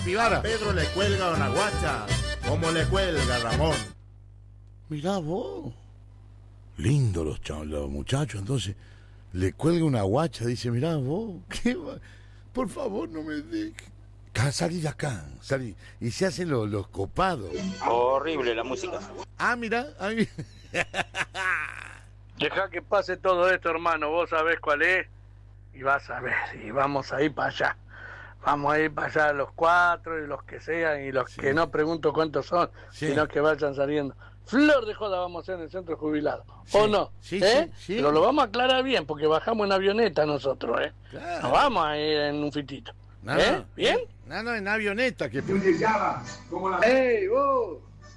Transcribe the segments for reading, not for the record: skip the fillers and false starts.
Pivara. Pedro le cuelga una guacha, como le cuelga Ramón. Mirá vos. Lindo los muchachos, entonces. Le cuelga una guacha, dice, mirá vos. Por favor, no me dejes. Salí de acá, salí. Y se hacen los copados. Horrible la música. Ah, mirá. Deja que pase todo esto, hermano. Vos sabés cuál es. Y vas a ver. Y vamos a ir para allá. Vamos a ir para allá los 4 y los que sean. Y los que no pregunto cuántos son. Sino que vayan saliendo. Flor de joda vamos a hacer en el centro jubilado. ¿O no? Sí. Pero lo vamos a aclarar bien. Porque bajamos en avioneta nosotros. Claro. No vamos a ir en un fitito. ¿Bien? No, en avioneta. ¡Ey, vos!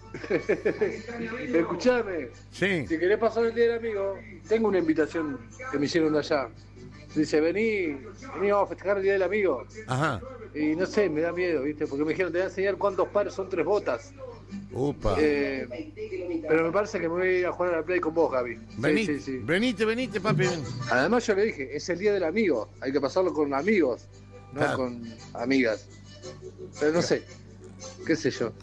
Escuchame. Sí. Si querés pasar el día del amigo, tengo una invitación que me hicieron de allá. Dice, vení, vamos a festejar el día del amigo. Ajá. Y no sé, me da miedo, ¿viste? Porque me dijeron, te voy a enseñar cuántos pares son 3 botas. Upa. Pero me parece que me voy a ir a jugar a la play con vos, Gaby. Sí. Venite, papi. Ven. Además yo le dije, es el día del amigo. Hay que pasarlo con amigos, no Claro. con amigas. Pero no sé, qué sé yo.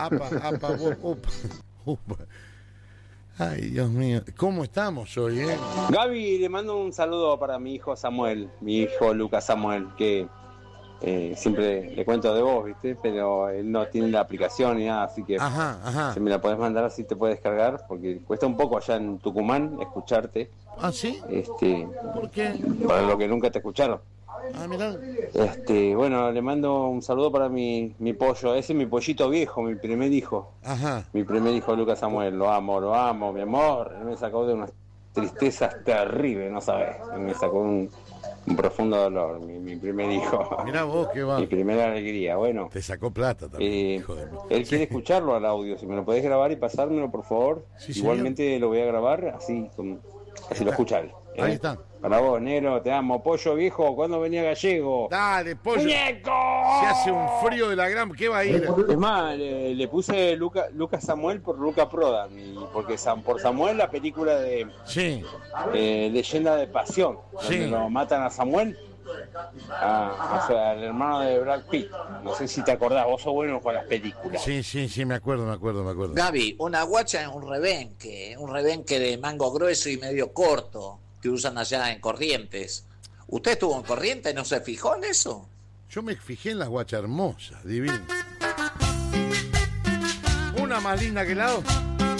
Upa. Ay, Dios mío. ¿Cómo estamos hoy, Gaby, le mando un saludo para mi hijo Samuel, mi hijo Lucas Samuel, que siempre le cuento de vos, ¿viste? Pero él no tiene la aplicación ni nada, así que Ajá. si me la podés mandar así te puedes descargar, porque cuesta un poco allá en Tucumán escucharte. ¿Ah, sí? ¿Por qué? Para los que nunca te escucharon. Ah, mirá. Bueno, le mando un saludo para mi pollo, ese es mi pollito viejo, mi primer hijo. Ajá. Mi primer hijo Lucas Samuel, lo amo, mi amor. Él me sacó de unas tristezas terribles, no sabes. Me sacó un profundo dolor, mi primer hijo. Mirá vos, qué va. Mi primera alegría, bueno. Te sacó plata también, hijo de mí. Él quiere escucharlo al audio, si me lo podés grabar y pasármelo, por favor. Sí, igualmente lo voy a grabar, así lo escucha él. Ahí está. Para vos, negro, te amo. Pollo viejo, ¿cuándo venía Gallego? Dale, pollo. ¡Muñeco! Se hace un frío de la gran... ¿Qué va a ir? Es más, le puse Lucas Samuel por Luca Prodan, porque por Samuel la película de Leyenda de Pasión, donde lo matan a Samuel, al hermano de Brad Pitt. No sé si te acordás, vos sos bueno con las películas. Sí, me acuerdo. Gaby, una guacha es un rebenque de mango grueso y medio corto, que usan allá en Corrientes. ¿Usted estuvo en Corrientes? ¿No se fijó en eso? Yo me fijé en las guachas hermosas, divinas. Una más linda que la otra.